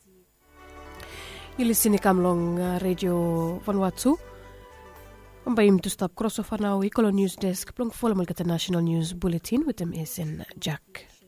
You listen to Kamlong Radio Vanuatu. Mbayim to stop crossover now. Equal News Desk. Plong follow National News Bulletin with them is in Jack.